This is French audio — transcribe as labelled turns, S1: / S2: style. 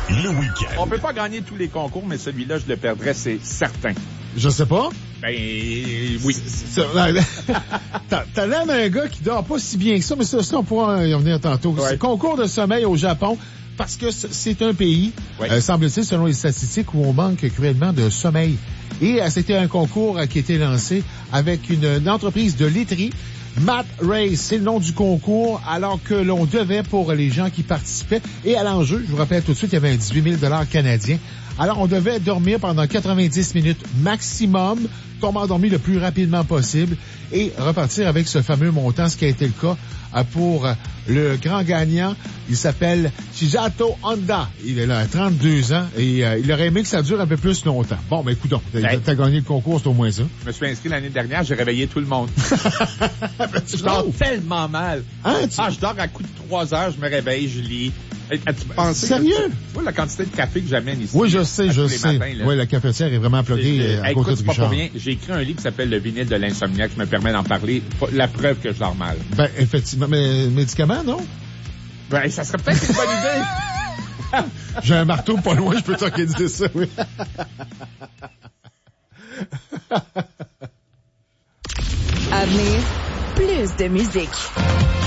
S1: le week-end.
S2: On peut pas gagner tous les concours, mais celui-là, je le perdrais, c'est certain.
S3: Je sais pas.
S2: Ben, oui.
S3: T'as l'air d'un gars qui dort pas si bien que ça, mais ça, on pourra y revenir tantôt.
S2: Ouais.
S3: C'est concours de sommeil au Japon, parce que c'est un pays,
S2: Ouais.
S3: semble-t-il, selon les statistiques, où on manque cruellement de sommeil. Et c'était un concours qui a été lancé avec une entreprise de laiterie. Mat Race, c'est le nom du concours, alors que l'on devait, pour les gens qui participaient, et à l'enjeu, je vous rappelle tout de suite, il y avait un 18 000 $ canadiens. Alors, on devait dormir pendant 90 minutes maximum, tomber endormi le plus rapidement possible et repartir avec ce fameux montant, ce qui a été le cas pour le grand gagnant. Il s'appelle Shijato Honda. Il est là à 32 ans et il aurait aimé que ça dure un peu plus longtemps. Bon, ben écoute, t'as gagné le concours, c'est au moins ça.
S2: Je me suis inscrit l'année dernière, j'ai réveillé tout le monde. Je dors tellement mal.
S3: Hein,
S2: je dors à coup de 3 heures, je me réveille, je lis. As-tu pensé?
S3: Sérieux?
S2: Tu vois la quantité de café que j'amène ici?
S3: Oui, je sais.
S2: Matins,
S3: Oui, la cafetière est vraiment pluguée à côté
S2: écoute,
S3: de
S2: c'est pas
S3: Richard.
S2: pour rien. J'ai écrit un livre qui s'appelle Le vinyle de l'insomniaque qui me permet d'en parler. La preuve que je dors mal.
S3: Ben, effectivement. Mais médicaments, non?
S2: Ben, ça serait peut-être une bonne idée.
S3: J'ai un marteau pas loin, je peux t'organiser ça, oui.
S4: À venir, plus de musique.